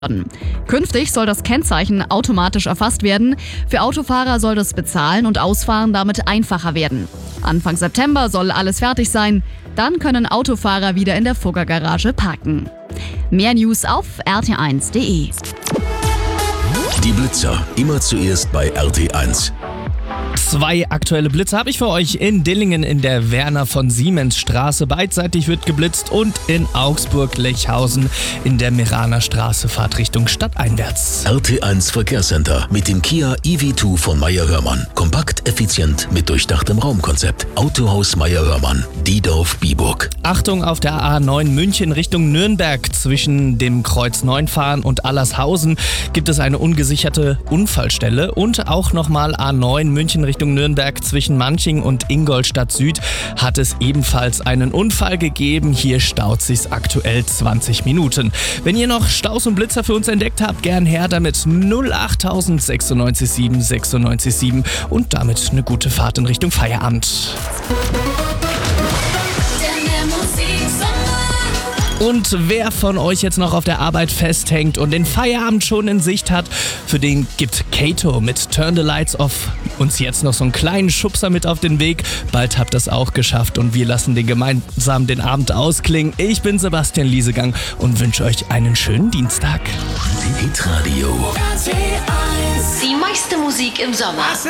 Künftig soll das Kennzeichen automatisch erfasst werden. Für Autofahrer soll das Bezahlen und Ausfahren damit einfacher werden. Anfang September soll alles fertig sein. Dann können Autofahrer wieder in der Fugger-Garage parken. Mehr News auf rt1.de. Die Blitzer, immer zuerst bei RT1. 2 aktuelle Blitze habe ich für euch in Dillingen in der Werner von Siemens Straße. Beidseitig wird geblitzt und in Augsburg-Lechhausen in der Meraner Straße Fahrtrichtung stadteinwärts. RT1 Verkehrscenter mit dem Kia EV2 von Meyer-Hörmann. Kompakt, effizient mit durchdachtem Raumkonzept. Autohaus Meyer-Hörmann, Diedorf-Biburg. Achtung auf der A9 München Richtung Nürnberg. Zwischen dem Kreuz 9 Fahren und Allershausen gibt es eine ungesicherte Unfallstelle. Und auch nochmal A9 München Richtung Nürnberg zwischen Manching und Ingolstadt Süd hat es ebenfalls einen Unfall gegeben. Hier staut sich's aktuell 20 Minuten. Wenn ihr noch Staus und Blitzer für uns entdeckt habt, gern her damit 08000 967 967 und damit eine gute Fahrt in Richtung Feierabend. Und wer von euch jetzt noch auf der Arbeit festhängt und den Feierabend schon in Sicht hat, für den gibt Kato mit Turn the Lights Off uns jetzt noch so einen kleinen Schubser mit auf den Weg. Bald habt ihr es auch geschafft und wir lassen den gemeinsam den Abend ausklingen. Ich bin Sebastian Liesegang und wünsche euch einen schönen Dienstag. Hitradio. Die meiste Musik im Sommer.